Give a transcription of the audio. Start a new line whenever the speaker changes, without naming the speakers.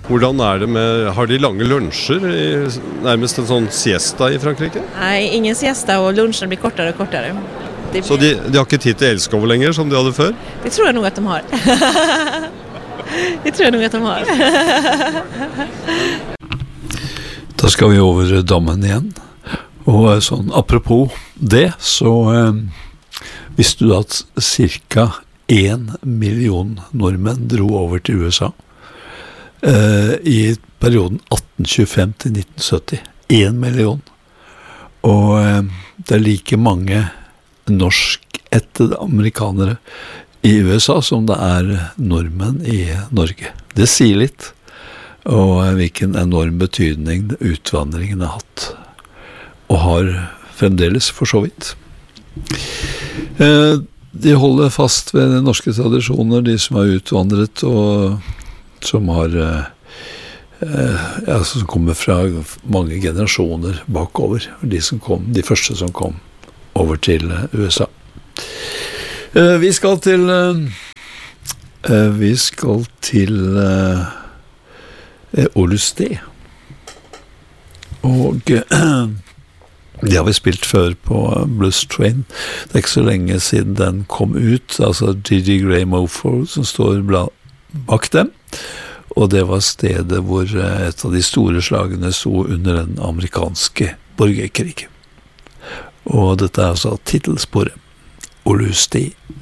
Hvordan det med, har de lange lunsjer, nærmest en sånn siesta I Frankrike?
Nej, ingen siesta och lunchen blir kortare och kortare.
Så de har ikke tid til elskov lenger, som de hadde før?
Det tror jag nog att de har. Det tror jag nog att de har.
Da skal vi over dammen igjen. Og sånn, apropos det, så visste du at cirka 1 million nordmenn dro over til USA I perioden 1825 til 1970. 1 million. Og det like mange norsk-ættede amerikanere I USA som det nordmenn I Norge. Det sier litt, og hvilken enorm betydning utvandringen har hatt, og har fremdeles for så vidt. De holder fast ved norske tradisjoner, de som har utvandret, og som har som kommer fra mange generasjoner bakover, de første som kom over til USA. Vi skal til Olusté. Og det har vi spilt før på Blues Train. Det ikke så lenge siden den kom ut, altså G.G. Gray Mofo som står bak dem. Og det var stedet hvor et av de store slagene sto under den amerikanske borgerkrig. Og dette altså titelsporet Olusté.